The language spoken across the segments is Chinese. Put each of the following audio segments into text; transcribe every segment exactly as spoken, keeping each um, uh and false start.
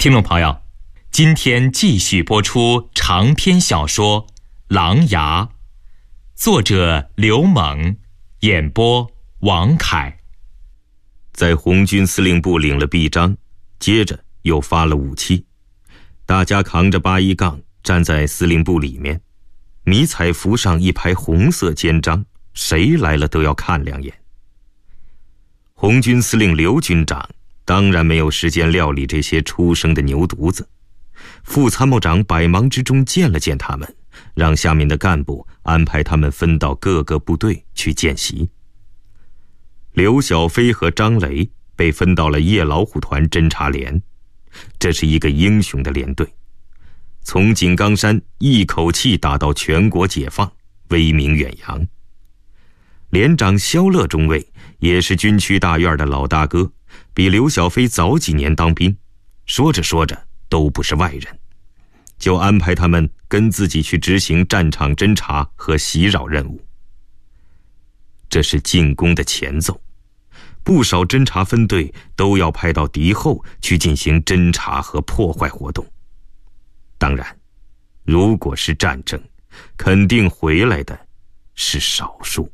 听众朋友，今天继续播出长篇小说《狼牙》，作者刘猛，演播王凯。 在红军司令部领了臂章，接着又发了武器，大家扛着八一杠站在司令部里面，迷彩服上一排红色肩章，谁来了都要看两眼。红军司令刘军长当然没有时间料理这些出生的牛犊子，副参谋长百忙之中见了见他们，让下面的干部安排他们分到各个部队去见习。刘小飞和张雷被分到了夜老虎团侦察连，这是一个英雄的连队，从井冈山一口气打到全国解放，威名远扬。连长肖乐中尉也是军区大院的老大哥，比刘小飞早几年当兵，说着说着都不是外人，就安排他们跟自己去执行战场侦察和袭扰任务。这是进攻的前奏，不少侦察分队都要派到敌后去进行侦察和破坏活动。当然，如果是战争，肯定回来的是少数。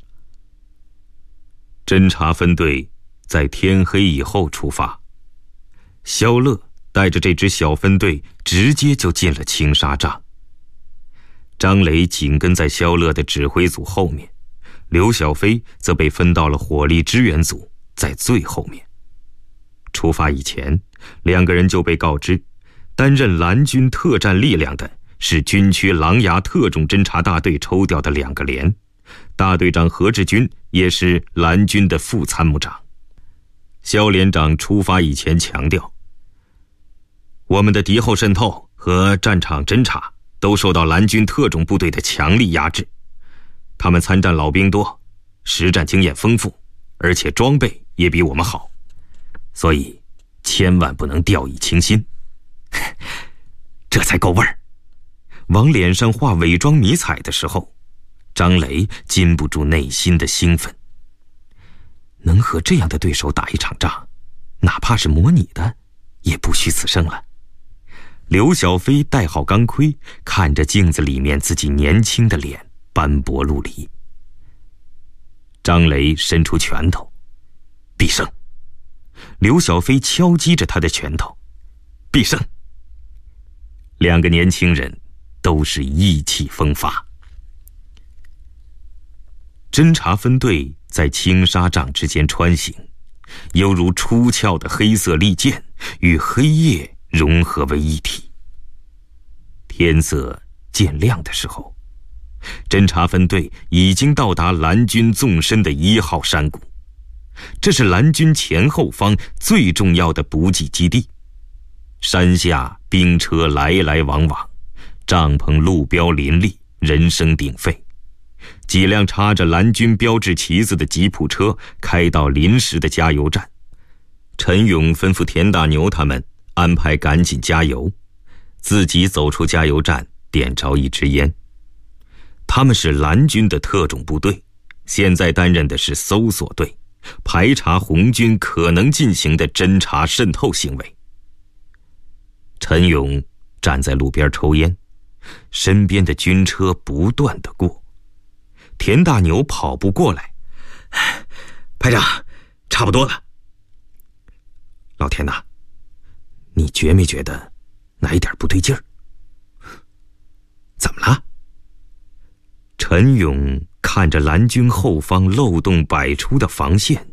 侦察分队在天黑以后出发，肖乐带着这支小分队直接就进了青纱帐。张雷紧跟在肖乐的指挥组后面，刘小飞则被分到了火力支援组，在最后面。出发以前，两个人就被告知，担任蓝军特战力量的是军区狼牙特种侦察大队抽调的两个连，大队长何志军也是蓝军的副参谋长。肖连长出发以前强调，我们的敌后渗透和战场侦察都受到蓝军特种部队的强力压制，他们参战老兵多，实战经验丰富，而且装备也比我们好，所以千万不能掉以轻心。这才够味儿。往脸上画伪装迷彩的时候，张雷禁不住内心的兴奋。能和这样的对手打一场仗，哪怕是模拟的，也不虚此生了。刘小飞戴好钢盔，看着镜子里面自己年轻的脸，斑驳陆离。张雷伸出拳头，必胜。刘小飞敲击着他的拳头，必胜。两个年轻人都是意气风发。侦察分队在青纱帐之间穿行，犹如出鞘的黑色利剑，与黑夜融合为一体。天色渐亮的时候，侦察分队已经到达蓝军纵深的一号山谷，这是蓝军前后方最重要的补给基地。山下兵车来来往往，帐篷路标林立，人声鼎沸。几辆插着蓝军标志旗子的吉普车开到临时的加油站，陈勇吩咐田大牛他们安排赶紧加油，自己走出加油站，点着一支烟。他们是蓝军的特种部队，现在担任的是搜索队，排查红军可能进行的侦察渗透行为。陈勇站在路边抽烟，身边的军车不断地过。田大牛跑步过来，排长，差不多了。老田呐，你觉没觉得哪一点不对劲儿？怎么了？陈勇看着蓝军后方漏洞百出的防线，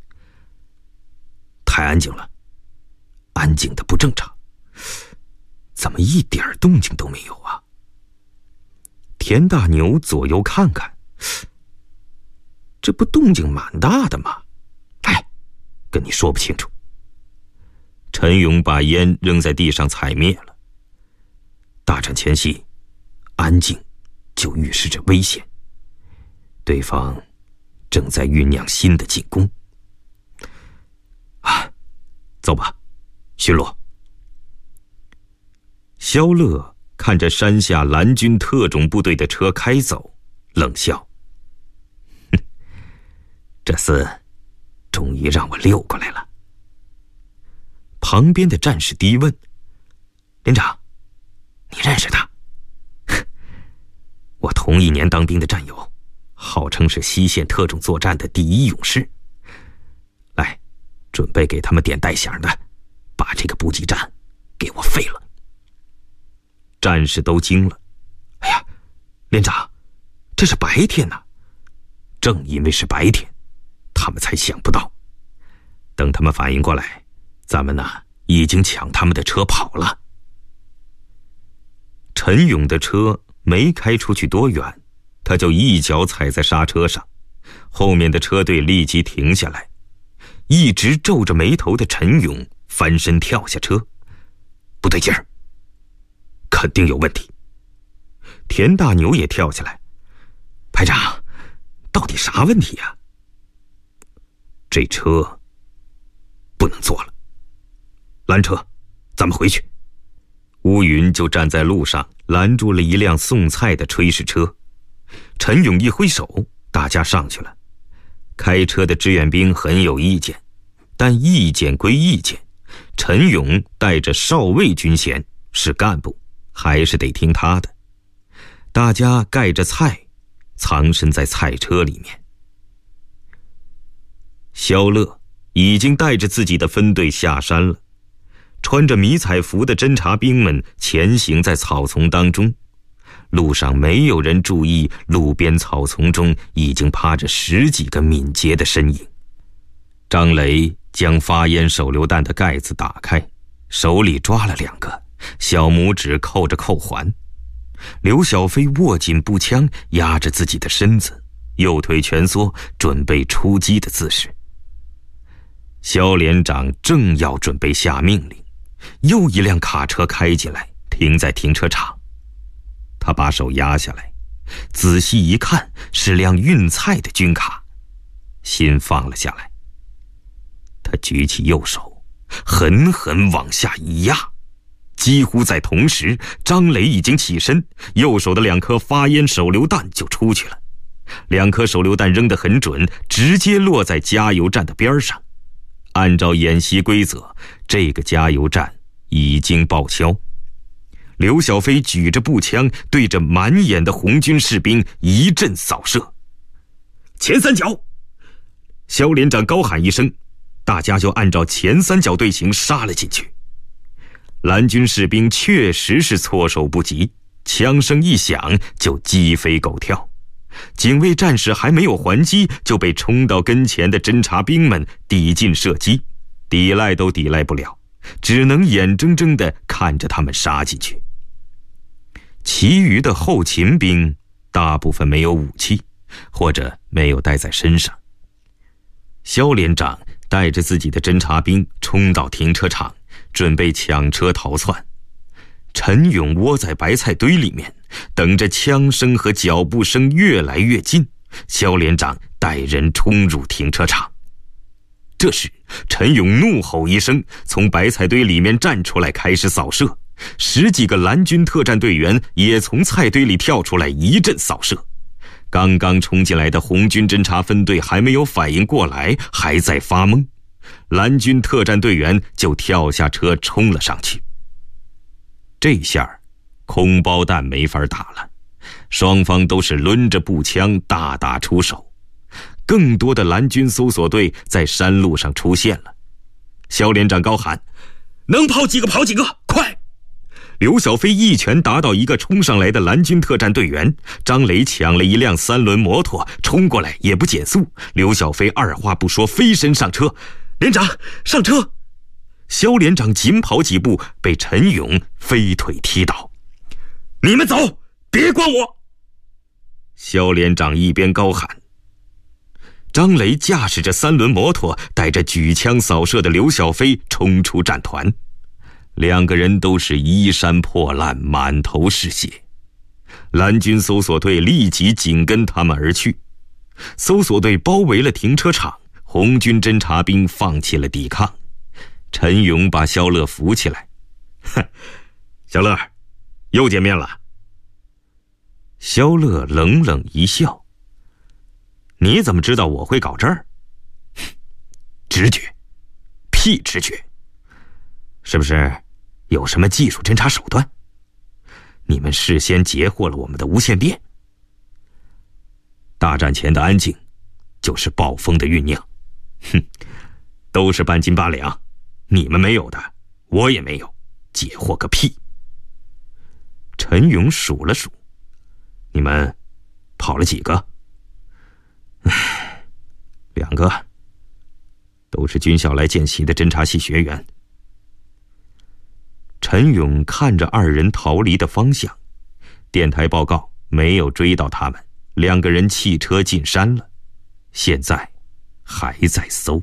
太安静了，安静的不正常，怎么一点动静都没有啊？田大牛左右看看，这不动静蛮大的吗？哎，跟你说不清楚。陈勇把烟扔在地上踩灭了。大战前夕，安静就预示着危险，对方正在酝酿新的进攻。啊，走吧，巡逻。肖乐看着山下蓝军特种部队的车开走，冷笑：哼，这厮终于让我溜过来了。旁边的战士低问： 连长，你认识他？我同一年当兵的战友，号称是西线特种作战的第一勇士。来，准备给他们点带响的，把这个补给站给我废了。战士都惊了。哎呀，连长，这是白天呢。正因为是白天，他们才想不到。等他们反应过来，咱们呢已经抢他们的车跑了。陈勇的车没开出去多远，他就一脚踩在刹车上，后面的车队立即停下来。一直皱着眉头的陈勇翻身跳下车，不对劲儿，肯定有问题。田大牛也跳下来，排长，到底啥问题呀？这车不能坐了，拦车，咱们回去。乌云就站在路上拦住了一辆送菜的炊事车。陈勇一挥手，大家上去了。开车的志愿兵很有意见，但意见归意见，陈勇带着少尉军衔，是干部，还是得听他的。大家盖着菜，藏身在菜车里面。萧乐已经带着自己的分队下山了，穿着迷彩服的侦察兵们前行在草丛当中。路上没有人注意，路边草丛中已经趴着十几个敏捷的身影。张雷将发烟手榴弹的盖子打开，手里抓了两个，小拇指扣着扣环。刘小飞握紧步枪，压着自己的身子，右腿蜷缩，准备出击的姿势。肖连长正要准备下命令，又一辆卡车开进来，停在停车场。他把手压下来，仔细一看，是辆运菜的军卡，心放了下来。他举起右手，狠狠往下一压。几乎在同时，张磊已经起身，右手的两颗发烟手榴弹就出去了。两颗手榴弹扔得很准，直接落在加油站的边上。按照演习规则，这个加油站已经报销。刘小飞举着步枪，对着满眼的红军士兵一阵扫射。前三角！肖连长高喊一声，大家就按照前三角队形杀了进去。蓝军士兵确实是措手不及，枪声一响就鸡飞狗跳。警卫战士还没有还击，就被冲到跟前的侦察兵们抵近射击，抵赖都抵赖不了，只能眼睁睁地看着他们杀进去。其余的后勤兵大部分没有武器，或者没有带在身上。肖连长带着自己的侦察兵冲到停车场，准备抢车逃窜。陈勇窝在白菜堆里面，等着枪声和脚步声越来越近，肖连长带人冲入停车场。这时陈勇怒吼一声，从白菜堆里面站出来，开始扫射。十几个蓝军特战队员也从菜堆里跳出来，一阵扫射。刚刚冲进来的红军侦察分队还没有反应过来，还在发懵，蓝军特战队员就跳下车冲了上去。这下空包弹没法打了，双方都是抡着步枪大打出手。更多的蓝军搜索队在山路上出现了。肖连长高喊：能跑几个跑几个，快！刘小飞一拳打倒一个冲上来的蓝军特战队员，张磊抢了一辆三轮摩托冲过来，也不减速。刘小飞二话不说飞身上车，连长上车！肖连长紧跑几步，被陈勇飞腿踢倒。你们走，别管我！肖连长一边高喊。张雷驾驶着三轮摩托，带着举枪扫射的刘小飞冲出战团。两个人都是衣衫破烂，满头是血。蓝军搜索队立即紧跟他们而去。搜索队包围了停车场，红军侦察兵放弃了抵抗。陈勇把肖乐扶起来：哼，小乐，又见面了。肖乐冷冷一笑：你怎么知道我会搞这儿？直觉，屁直觉。是不是有什么技术侦察手段？你们事先截获了我们的无线电。大战前的安静，就是暴风的酝酿。哼，都是半斤八两，你们没有的，我也没有，截获个屁！陈勇数了数，你们跑了几个？唉，两个，都是军校来见习的侦察系学员。陈勇看着二人逃离的方向，电台报告没有追到他们，两个人弃车进山了，现在还在搜。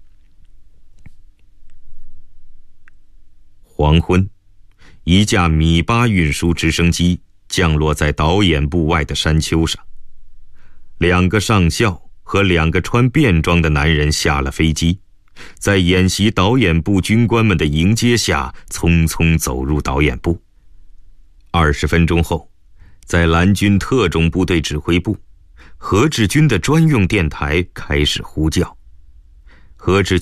黄昏，一架米八运输直升机降落在导演部外的山丘上，两个上校和两个穿便装的男人下了飞机，在演习导演部军官们的迎接下，匆匆走入导演部。二十分钟后，在蓝军特种部队指挥部，何志军的专用电台开始呼叫。何志